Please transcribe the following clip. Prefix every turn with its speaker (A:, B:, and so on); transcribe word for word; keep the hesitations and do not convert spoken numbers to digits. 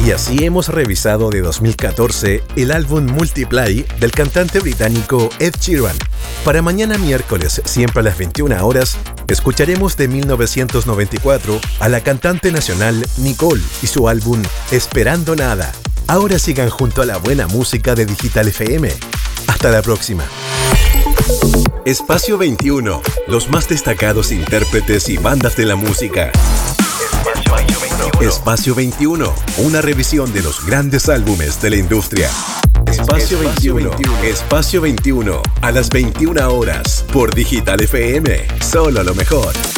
A: Y así hemos revisado de dos mil catorce el álbum Multiply del cantante británico Ed Sheeran. Para mañana miércoles, siempre a las veintiuna horas, escucharemos de mil novecientos noventa y cuatro a la cantante nacional Nicole y su álbum Esperando Nada. Ahora sigan junto a la buena música de Digital F M. Hasta la próxima. Espacio veintiuno, los más destacados intérpretes y bandas de la música. Espacio veintiuno, una revisión de los grandes álbumes de la industria. Espacio veintiuno, Espacio veintiuno, a las veintiuna horas, por Digital F M, solo lo mejor.